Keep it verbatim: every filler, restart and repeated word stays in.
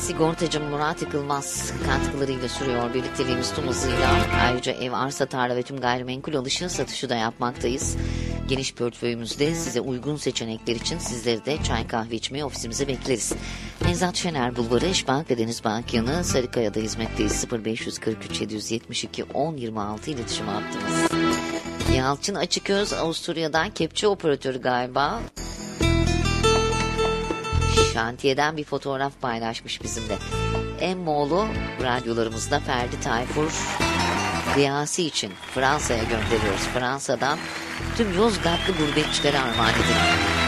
Sigortacı Murat Yıkılmaz katkılarıyla sürüyor birlikteliğimiz tüm hızıyla. Ayrıca ev, arsa, tarla ve tüm gayrimenkul alışı satışı da yapmaktayız. Geniş portföyümüzde size uygun seçenekler için sizleri de çay kahve içmeye ofisimize bekleriz. Nevzat Şener Bulvarı, İşbank ve Denizbank yanı Sarıkaya'da hizmetteyiz. sıfır beş kırk üç yedi yüz yetmiş iki on yirmi altı iletişim hattımız. Yalçın Açıköz Avusturya'dan kepçe operatörü galiba. Şantiyeden bir fotoğraf paylaşmış bizimle. Emmoğlu radyolarımızda Ferdi Tayfur riyası için Fransa'ya gönderiyoruz. Fransa'dan tüm Yozgatlı gurbetçilere armağan edin.